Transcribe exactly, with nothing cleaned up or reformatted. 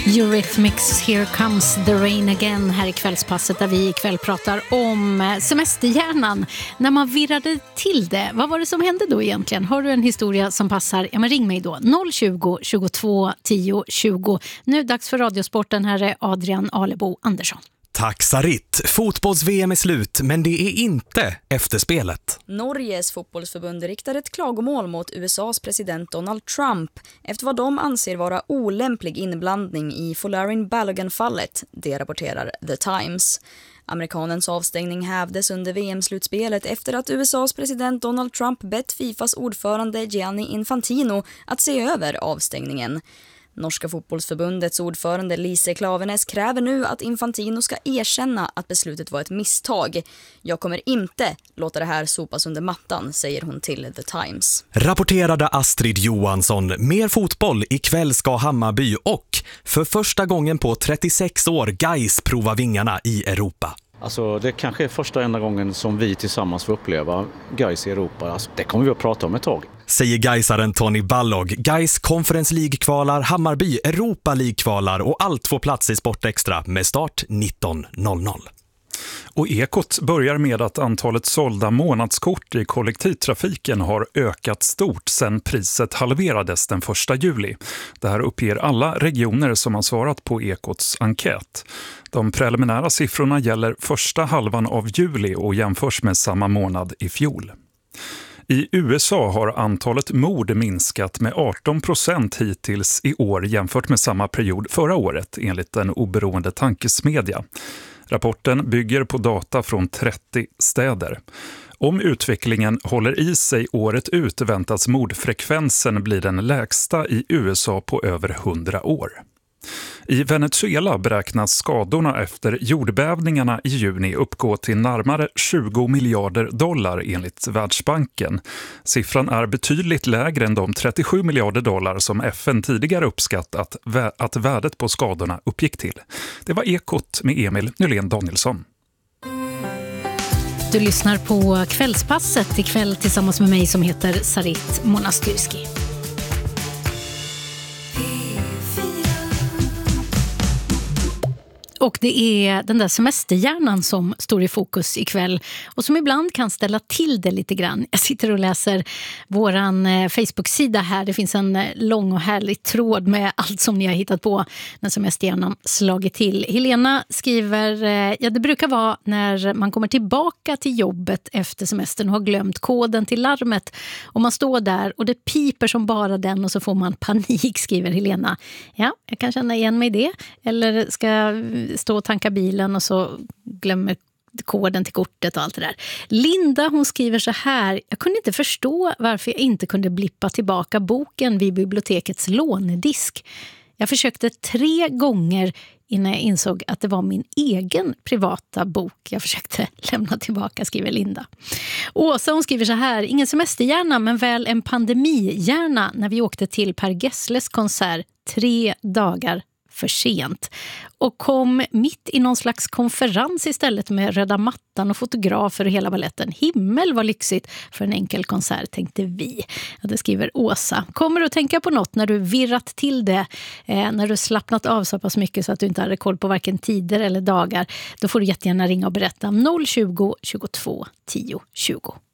Eurythmics, Here Comes the Rain Again här i kvällspasset, där vi ikväll pratar om semesterhjärnan. När man virrade till det, vad var det som hände då egentligen? Har du en historia som passar? Ja, men ring mig då, noll tjugo, tjugotvå, tio, tjugo. Nu dags för Radiosporten, här är Adrian Alebo Andersson. Tack Sarit. Fotbolls-V M är slut, men det är inte efterspelet. Norges fotbollsförbund riktar ett klagomål mot U S A:s president Donald Trump efter vad de anser vara olämplig inblandning i Folarin Balogun-fallet, det rapporterar The Times. Amerikanens avstängning hävdes under V M-slutspelet efter att U S A:s president Donald Trump bett Fifas ordförande Gianni Infantino att se över avstängningen. Norska fotbollsförbundets ordförande Lise Klaveness kräver nu att Infantino ska erkänna att beslutet var ett misstag. Jag kommer inte låta det här sopas under mattan, säger hon till The Times. Rapporterade Astrid Johansson. Mer fotboll. Ikväll ska Hammarby och för första gången på trettiosex år Gais prova vingarna i Europa. Alltså det kanske är första enda gången som vi tillsammans får uppleva Gais i Europa. Alltså, det kommer vi att prata om ett tag. Säger Gaisaren Tony Ballog. Gais Conference League-kvalar, Hammarby Europa League-kvalar och allt får plats i Sportextra med start nitton noll noll. Och Ekot börjar med att antalet sålda månadskort i kollektivtrafiken har ökat stort sedan priset halverades den första juli. Det här uppger alla regioner som har svarat på Ekots enkät. De preliminära siffrorna gäller första halvan av juli och jämförs med samma månad i fjol. I U S A har antalet mord minskat med arton procent hittills i år jämfört med samma period förra året, enligt en oberoende tankesmedja. Rapporten bygger på data från trettio städer. Om utvecklingen håller i sig året ut väntas mordfrekvensen bli den lägsta i U S A på över hundra år. I Venezuela beräknas skadorna efter jordbävningarna i juni uppgå till närmare tjugo miljarder dollar enligt Världsbanken. Siffran är betydligt lägre än de trettiosju miljarder dollar som F N tidigare uppskattat att värdet på skadorna uppgick till. Det var Ekot med Emil Nylén Danielsson. Du lyssnar på Kvällspasset ikväll tillsammans med mig som heter Sarit Monastyrski. Och det är den där semesterhjärnan som står i fokus ikväll och som ibland kan ställa till det lite grann. Jag sitter och läser våran Facebook-sida här. Det finns en lång och härlig tråd med allt som ni har hittat på när semesterhjärnan slagit till. Helena skriver, ja det brukar vara när man kommer tillbaka till jobbet efter semestern och har glömt koden till larmet. Och man står där och det piper som bara den och så får man panik, skriver Helena. Ja, jag kan känna igen mig i det. Eller ska stå och tanka bilen och så glömmer koden till kortet och allt det där. Linda, hon skriver så här: jag kunde inte förstå varför jag inte kunde blippa tillbaka boken vid bibliotekets lånedisk. Jag försökte tre gånger innan jag insåg att det var min egen privata bok jag försökte lämna tillbaka, skriver Linda. Åsa, hon skriver så här: ingen semesterhjärna men väl en pandemihjärna när vi åkte till Per Gessles konsert tre dagar för sent och kom mitt i någon slags konferens istället med röda mattan och fotografer och hela balletten. Himmel var lyxigt för en enkel konsert, tänkte vi. Ja, det skriver Åsa. Kommer du att tänka på något när du virrat till det, eh, när du slappnat av så pass mycket så att du inte hade koll på varken tider eller dagar, då får du jättegärna ringa och berätta noll tjugo, tjugotvå, tio, tjugo.